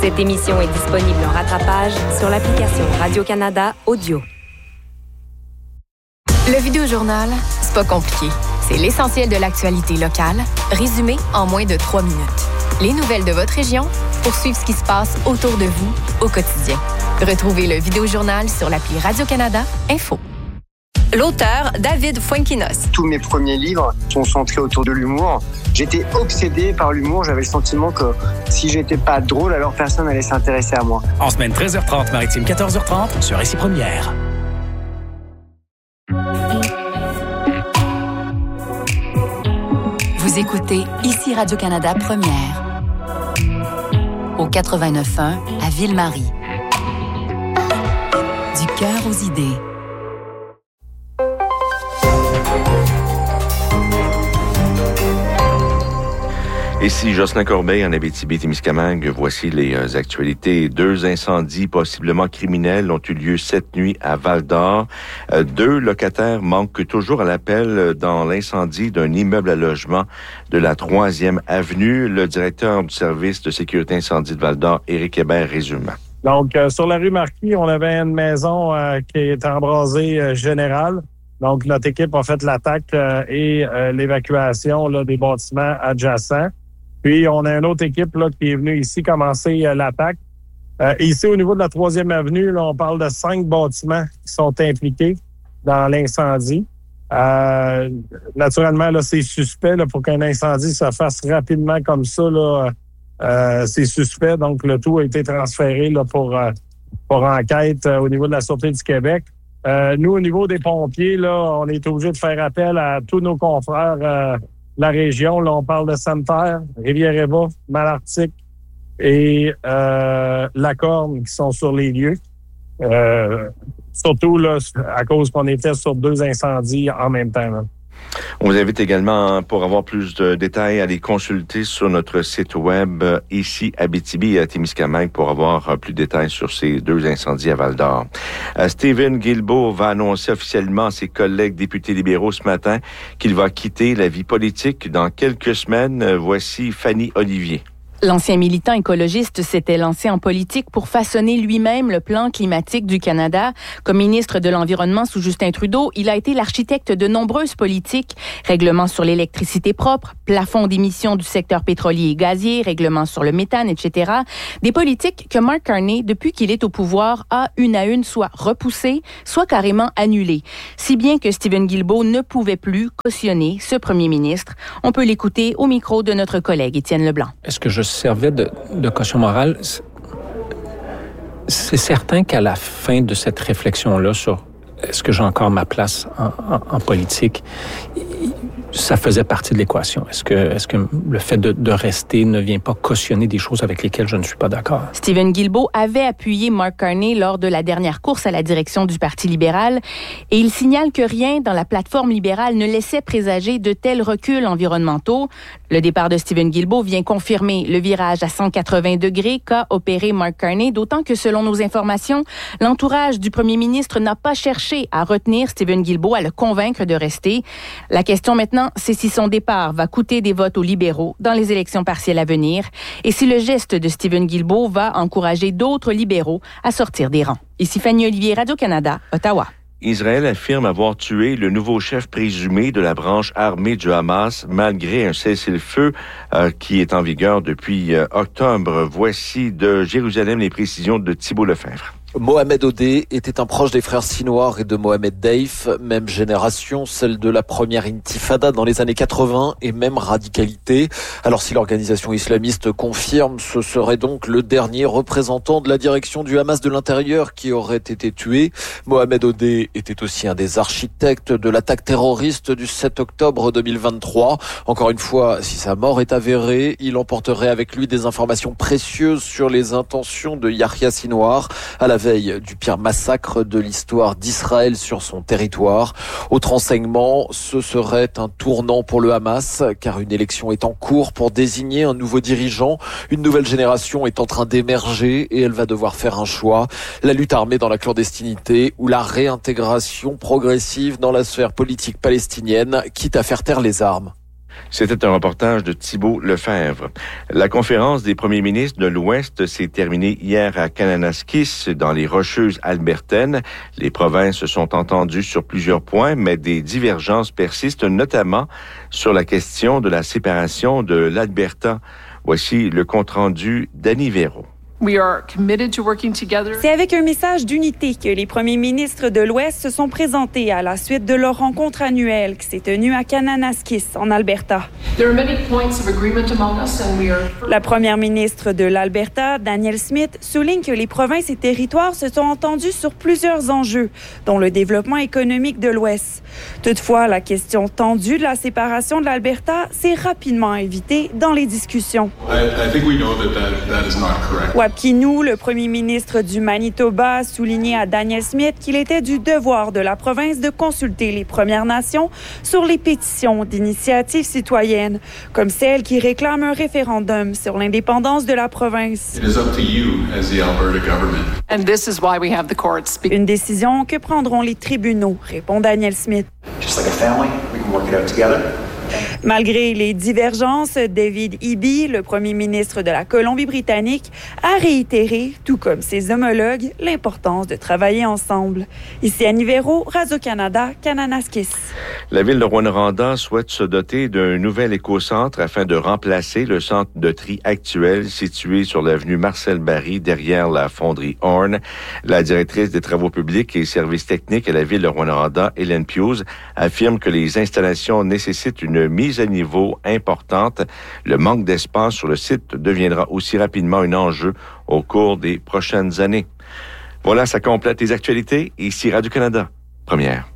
Cette émission est disponible en rattrapage sur l'application Radio-Canada Audio. Le Vidéojournal, c'est pas compliqué. C'est l'essentiel de l'actualité locale, résumé en moins de 3 minutes. Les nouvelles de votre région pour suivre ce qui se passe autour de vous au quotidien. Retrouvez le Vidéojournal sur l'appli Radio-Canada Info. L'auteur, David Fuenquinos. Tous mes premiers livres sont centrés autour de l'humour. J'étais obsédé par l'humour. J'avais le sentiment que si j'étais pas drôle, alors personne n'allait s'intéresser à moi. En semaine 13h30, maritime 14h30, sur Récit Première. Vous écoutez ici Radio-Canada Première. Au 89.1 à Ville-Marie. Du cœur aux idées. Ici Jocelyn Corbeil en Abitibi-Témiscamingue. Voici les actualités. 2 incendies possiblement criminels ont eu lieu cette nuit à Val-d'Or. 2 locataires manquent toujours à l'appel dans l'incendie d'un immeuble à logement de la 3e avenue. Le directeur du service de sécurité incendie de Val-d'Or, Éric Hébert, résume. Donc, sur la rue Marquis, on avait une maison qui est embrasée générale. Donc, notre équipe a fait l'attaque et l'évacuation là, des bâtiments adjacents. Puis, on a une autre équipe là, qui est venue ici commencer l'attaque. Ici, au niveau de la 3e avenue, là, on parle de 5 bâtiments qui sont impliqués dans l'incendie. Naturellement, là, c'est suspect là, pour qu'un incendie se fasse rapidement comme ça. Là, c'est suspect. Donc, le tout a été transféré là, pour enquête au niveau de la Sûreté du Québec. Nous, au niveau des pompiers, là, on est obligé de faire appel à tous nos confrères la région. Là, on parle de Sainte-Terre, Rivière-Éva, Malartic et La Corne qui sont sur les lieux. Surtout là, à cause qu'on était sur 2 incendies en même temps. Là. On vous invite également, pour avoir plus de détails, à les consulter sur notre site web ici Abitibi et à Témiscamingue pour avoir plus de détails sur ces 2 incendies à Val-d'Or. Stephen Guilbeault va annoncer officiellement à ses collègues députés libéraux ce matin qu'il va quitter la vie politique dans quelques semaines. Voici Fanny Olivier. L'ancien militant écologiste s'était lancé en politique pour façonner lui-même le plan climatique du Canada. Comme ministre de l'Environnement sous Justin Trudeau, il a été l'architecte de nombreuses politiques. Règlements sur l'électricité propre, plafond d'émissions du secteur pétrolier et gazier, règlements sur le méthane, etc. Des politiques que Mark Carney, depuis qu'il est au pouvoir, a une à une soit repoussées, soit carrément annulées. Si bien que Stephen Guilbeault ne pouvait plus cautionner ce premier ministre. On peut l'écouter au micro de notre collègue Étienne Leblanc. Est-ce que je servait de caution morale? C'est certain qu'à la fin de cette réflexion-là sur est-ce que j'ai encore ma place en politique, ça faisait partie de l'équation. Est-ce que le fait de rester ne vient pas cautionner des choses avec lesquelles je ne suis pas d'accord? Stephen Guilbeault avait appuyé Mark Carney lors de la dernière course à la direction du Parti libéral et il signale que rien dans la plateforme libérale ne laissait présager de tels reculs environnementaux. Le départ de Stephen Guilbeault vient confirmer le virage à 180 degrés qu'a opéré Mark Carney, d'autant que selon nos informations, l'entourage du premier ministre n'a pas cherché à retenir Stephen Guilbeault, à le convaincre de rester. La question maintenant, c'est si son départ va coûter des votes aux libéraux dans les élections partielles à venir et si le geste de Stephen Guilbeault va encourager d'autres libéraux à sortir des rangs. Ici Fanny Olivier, Radio-Canada, Ottawa. Israël affirme avoir tué le nouveau chef présumé de la branche armée du Hamas malgré un cessez-le-feu qui est en vigueur depuis octobre. Voici de Jérusalem les précisions de Thibault Lefebvre. Mohamed Odeh était un proche des frères Sinwar et de Mohamed Deif, même génération, celle de la première intifada dans les années 80 et même radicalité. Alors si l'organisation islamiste confirme, ce serait donc le dernier représentant de la direction du Hamas de l'intérieur qui aurait été tué. Mohamed Odeh était aussi un des architectes de l'attaque terroriste du 7 octobre 2023. Encore une fois, si sa mort est avérée, il emporterait avec lui des informations précieuses sur les intentions de Yahya Sinwar à la veille du pire massacre de l'histoire d'Israël sur son territoire. Autre enseignement, ce serait un tournant pour le Hamas, car une élection est en cours pour désigner un nouveau dirigeant. Une nouvelle génération est en train d'émerger et elle va devoir faire un choix. La lutte armée dans la clandestinité ou la réintégration progressive dans la sphère politique palestinienne, quitte à faire taire les armes. C'était un reportage de Thibault Lefebvre. La conférence des premiers ministres de l'Ouest s'est terminée hier à Kananaskis, dans les Rocheuses albertaines. Les provinces se sont entendues sur plusieurs points, mais des divergences persistent, notamment sur la question de la séparation de l'Alberta. Voici le compte-rendu d'Annie Véro. C'est avec un message d'unité que les premiers ministres de l'Ouest se sont présentés à la suite de leur rencontre annuelle qui s'est tenue à Kananaskis, en Alberta. La première ministre de l'Alberta, Danielle Smith, souligne que les provinces et territoires se sont entendus sur plusieurs enjeux, dont le développement économique de l'Ouest. Toutefois, la question tendue de la séparation de l'Alberta s'est rapidement évitée dans les discussions. Kinou, le premier ministre du Manitoba, a souligné à Danielle Smith qu'il était du devoir de la province de consulter les Premières Nations sur les pétitions d'initiatives citoyennes, comme celle qui réclame un référendum sur l'indépendance de la province. Une décision que prendront les tribunaux, répond Danielle Smith. Malgré les divergences, David Eby, le premier ministre de la Colombie-Britannique, a réitéré, tout comme ses homologues, l'importance de travailler ensemble. Ici Annie Véro, Radio-Canada, Kananaskis. La ville de Rouyn-Noranda souhaite se doter d'un nouvel écocentre afin de remplacer le centre de tri actuel situé sur l'avenue Marcel-Barry, derrière la fonderie Horn. La directrice des travaux publics et services techniques à la ville de Rouyn-Noranda, Hélène Pius, affirme que les installations nécessitent une mise à niveau importante. Le manque d'espace sur le site deviendra aussi rapidement un enjeu au cours des prochaines années. Voilà, ça complète les actualités. Ici Radio-Canada, première.